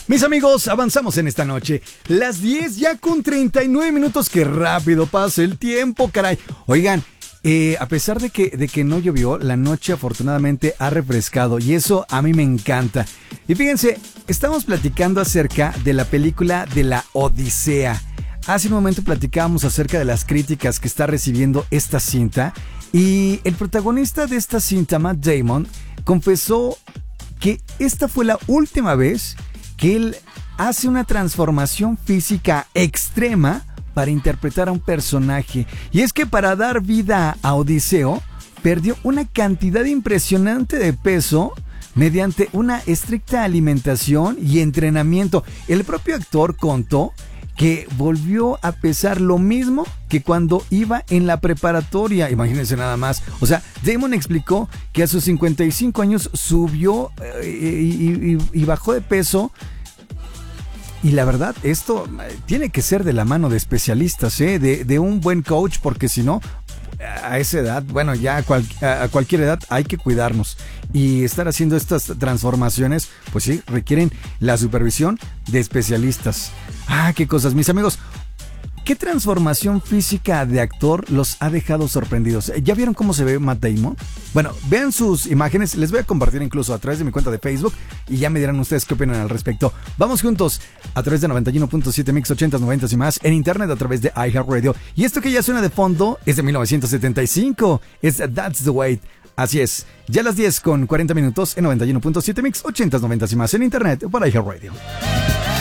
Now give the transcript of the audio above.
Mis amigos, avanzamos en esta noche. Las 10 ya con 39 minutos. Qué rápido pasa el tiempo, caray. Oigan, a pesar de que no llovió, la noche afortunadamente ha refrescado y eso a mí me encanta. Y fíjense, estamos platicando acerca de la película de la Odisea. Hace un momento platicábamos acerca de las críticas que está recibiendo esta cinta y el protagonista de esta cinta, Matt Damon, confesó que esta fue la última vez que él hace una transformación física extrema para interpretar a un personaje. Y es que para dar vida a Odiseo, perdió una cantidad impresionante de peso mediante una estricta alimentación y entrenamiento. El propio actor contó que volvió a pesar lo mismo que cuando iba en la preparatoria. Imagínense nada más. O sea, Damon explicó que a sus 55 años subió y bajó de peso. Y la verdad, esto tiene que ser de la mano de especialistas, de un buen coach, porque si no, a esa edad, bueno, ya a cualquier edad hay que cuidarnos. Y estar haciendo estas transformaciones, pues sí, requieren la supervisión de especialistas. Qué cosas, mis amigos. ¿Qué transformación física de actor los ha dejado sorprendidos? ¿Ya vieron cómo se ve Matt Damon? Bueno, vean sus imágenes, les voy a compartir incluso a través de mi cuenta de Facebook y ya me dirán ustedes qué opinan al respecto. Vamos juntos a través de 91.7 Mix 80s, 90s y más, en internet a través de iHeartRadio. Y esto que ya suena de fondo es de 1975, es That's the Way. Así es, ya a las 10 con 40 minutos en 91.7 Mix 80s, 90s y más, en internet por iHeartRadio.